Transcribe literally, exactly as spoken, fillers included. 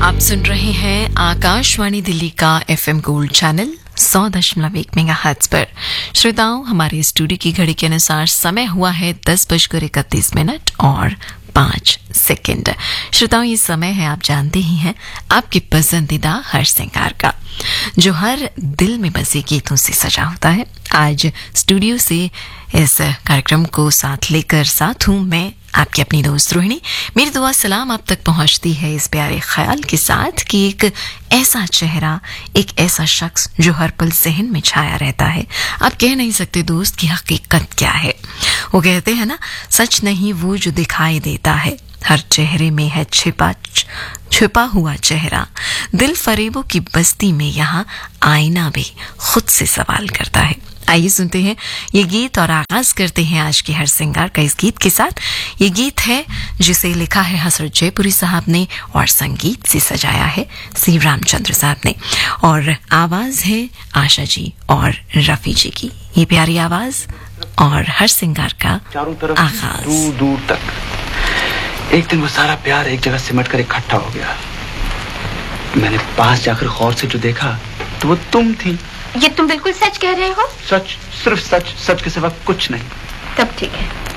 आप सुन रहे हैं आकाशवाणी दिल्ली का एफएम गोल्ड चैनल सौ दशमलव एक मेगाहर्ट्ज पर। श्रोताओं, हमारे स्टूडियो की घड़ी के अनुसार समय हुआ है दस बजकर इकतीस मिनट और पांच सेकंड। श्रोताओं, ये समय है, आप जानते ही हैं, आपके पसंदीदा हर्ष श्रृंगार का, जो हर दिल में बसे गीतों से सजा होता है। आज स्टूडियो से इस कार्यक्रम को साथ लेकर साथ हूं मैं, आपकी अपनी दोस्त रोहिणी। मेरी दुआ सलाम आप तक पहुंचती है इस प्यारे ख्याल के साथ कि एक ऐसा चेहरा, एक ऐसा शख्स जो हर पल जहन में छाया रहता है। आप कह नहीं सकते दोस्त की हकीकत क्या है। वो कहते हैं ना, सच नहीं वो जो दिखाई देता है, हर चेहरे में है छिपा छुपा हुआ चेहरा। दिल फरेबों की बस्ती में यहाँ आईना भी खुद से सवाल करता है। आइए सुनते हैं ये गीत और आगाज करते हैं आज के हर श्रृंगार का इस गीत के साथ। ये गीत है जिसे लिखा है हसरत जयपुरी साहब ने और संगीत से सजाया है सी रामचंद्र साहब ने, और आवाज है आशा जी और रफी जी की। ये प्यारी आवाज और हर श्रृंगार का चारों तरफ आगाज। दूर दूर तक एक दिन वो सारा प्यार एक जगह सिमट कर इकट्ठा हो गया। मैंने पास जाकर गौर से जो देखा तो वो तुम थी। ये तुम बिल्कुल सच कह रहे हो? सच, सिर्फ सच, सच के सिवा कुछ नहीं। तब ठीक है।